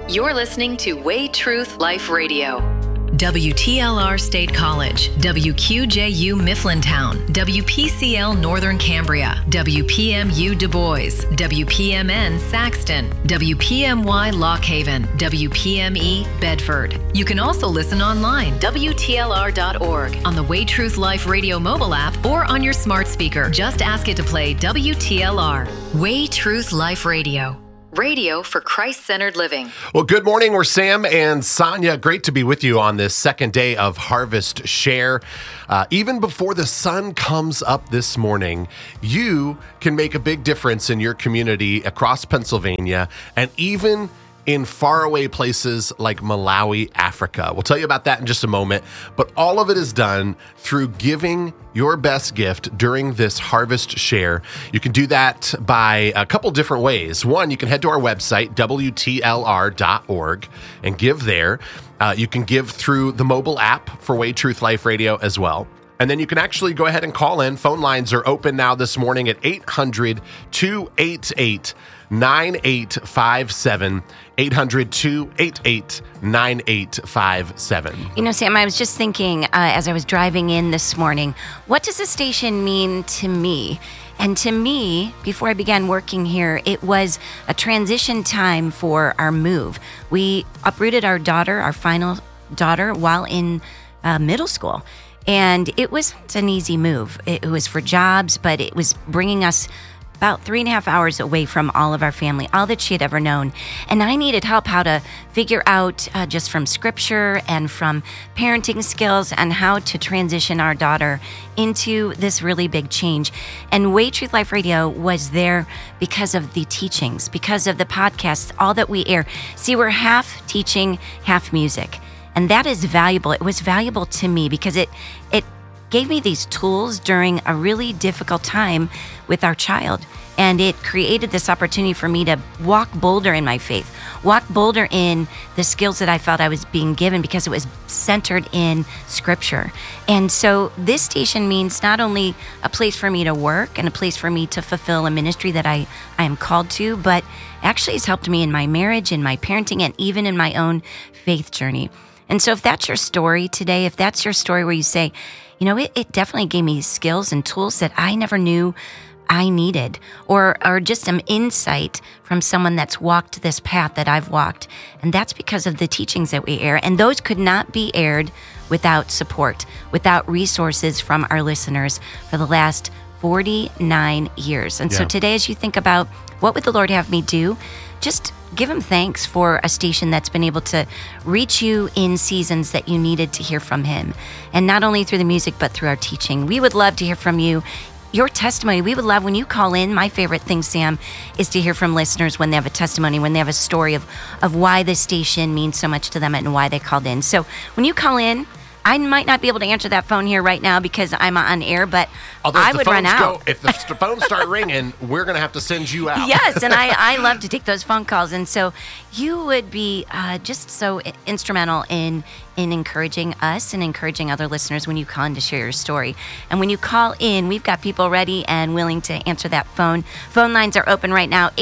You're listening to Way Truth Life Radio. WTLR State College, WQJU Mifflintown, WPCL Northern Cambria, WPMU Du Bois, WPMN Saxton, WPMY Lock Haven, WPME Bedford. You can also listen online, WTLR.org, on the Way Truth Life Radio mobile app, or on your smart speaker. Just ask it to play WTLR. Way Truth Life Radio. Radio for Christ-centered living. Well, good morning. We're Sam and Sonia. Great to be with you on this second day of Harvest Share. Even before the sun comes up this morning, you can make a big difference in your community across Pennsylvania and even in faraway places like Malawi, Africa. We'll tell you about that in just a moment, but all of it is done through giving your best gift during this Harvest Share. You can do that by a couple different ways. One, you can head to our website, WTLR.org, and give there. You can give through the mobile app for Way Truth Life Radio as well. And then you can actually go ahead and call in. Phone lines are open now this morning at 800-288-9857, 800-288-9857. You know, Sam, I was just thinking as I was driving in this morning, what does the station mean to me? And to me, before I began working here, it was a transition time for our move. We uprooted our daughter, our final daughter, while in middle school. And it wasn't an easy move. It was for jobs, but it was bringing us about 3.5 hours away from all of our family, all that she had ever known. And I needed help how to figure out just from scripture and from parenting skills and how to transition our daughter into this really big change. And Way Truth Life Radio was there because of the teachings, because of the podcasts, all that we air. See, we're half teaching, half music. And that is valuable. It was valuable to me because it gave me these tools during a really difficult time with our child. And it created this opportunity for me to walk bolder in my faith, walk bolder in the skills that I felt I was being given because it was centered in Scripture. And so this station means not only a place for me to work and a place for me to fulfill a ministry that I am called to, but actually it's helped me in my marriage, in my parenting, and even in my own faith journey. And so if that's your story today, if that's your story where you say, you know, it definitely gave me skills and tools that I never knew I needed, or just some insight from someone that's walked this path that I've walked. And that's because of the teachings that we air. And those could not be aired without support, without resources from our listeners for the last 49 years. And so today, as you think about what would the Lord have me do, just give him thanks for a station that's been able to reach you in seasons that you needed to hear from him. And not only through the music, but through our teaching. We would love to hear from you. Your testimony, we would love when you call in. My favorite thing, Sam, is to hear from listeners when they have a testimony, when they have a story of why this station means so much to them and why they called in. So when you call in, I might not be able to answer that phone here right now because I'm on air, but I would run out. If the phones start ringing, we're going to have to send you out. Yes, and I love to take those phone calls. And so you would be just so instrumental in encouraging us and encouraging other listeners when you call in to share your story. And when you call in, we've got people ready and willing to answer that phone. Phone lines are open right now,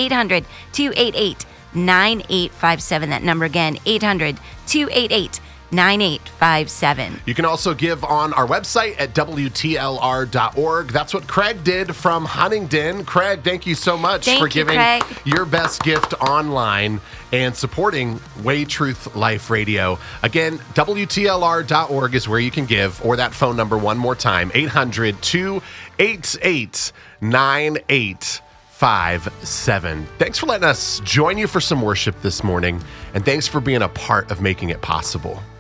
800-288-9857. That number again, 800-288-9857. 9857. You can also give on our website at WTLR.org. That's what Craig did from Huntingdon. Craig, thank you so much for giving your best gift online and supporting Way Truth Life Radio. Again, WTLR.org is where you can give, or that phone number one more time, 800-288-9857. Thanks for letting us join you for some worship this morning, and thanks for being a part of making it possible.